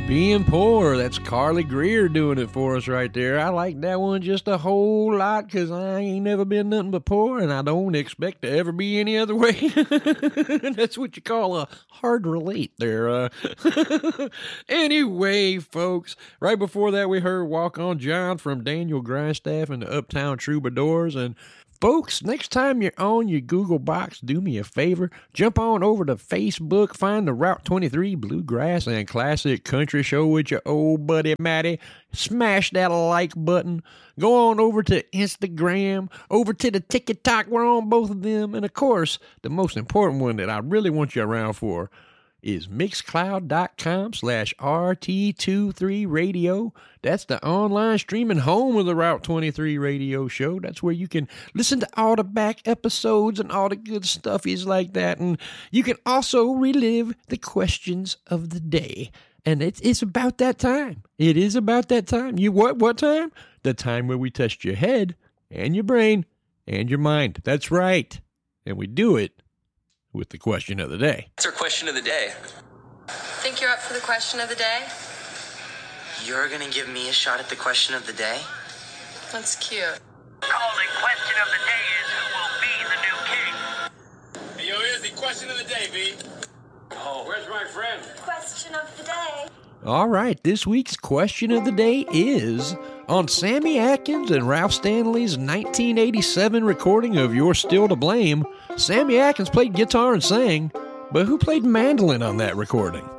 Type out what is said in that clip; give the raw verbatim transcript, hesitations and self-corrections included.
Being Poor. That's Carly Greer doing it for us right there. I like that one just a whole lot because I ain't never been nothing but poor, and I don't expect to ever be any other way. That's what you call a hard relate there. Uh. Anyway, folks, right before that we heard Walk On John from Daniel Grindstaff and the Uptown Troubadours. And folks, next time you're on your Google box, do me a favor, jump on over to Facebook, find the Route twenty-three Bluegrass and Classic Country Show with your old buddy Matty, smash that like button, go on over to Instagram, over to the TikTok, we're on both of them, and of course, the most important one that I really want you around for is mixcloud.com slash RT23 radio. That's the online streaming home of the Route twenty-three radio show. That's where you can listen to all the back episodes and all the good stuff is like that. And you can also relive the questions of the day. And it's, it's about that time. It is about that time. You what, what time? The time where we test your head and your brain and your mind. That's right. And we do it with the question of the day. What's our question of the day? Think you're up for the question of the day? You're gonna give me a shot at the question of the day? That's cute. Calling question of the day is who will be the new king. Hey, yo, here's the question of the day, B. Oh, where's my friend? Question of the day. All right, this week's question of the day is, on Sammy Atkins and Ralph Stanley's nineteen eighty-seven recording of You're Still to Blame, Sammy Atkins played guitar and sang, but who played mandolin on that recording?